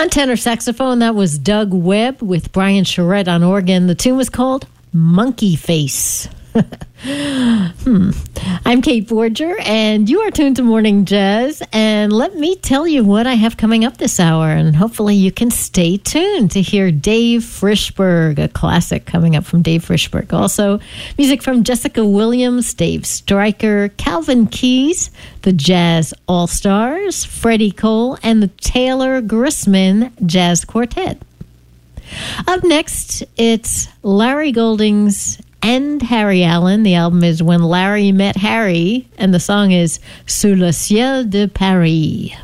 On tenor saxophone, that was Doug Webb with Brian Charette on organ. The tune was called Monkey Face. I'm Kate Borger, and you are tuned to Morning Jazz. And let me tell you what I have coming up this hour, and hopefully you can stay tuned to hear Dave Frishberg, a classic coming up from Dave Frishberg. Also, music from Jessica Williams, Dave Stryker, Calvin Keys, the Jazz All-Stars, Freddie Cole, and the Taylor Grissman Jazz Quartet. Up next, it's Larry Goldings and Harry Allen. The album is When Larry Met Harry, and the song is Sous le ciel de Paris.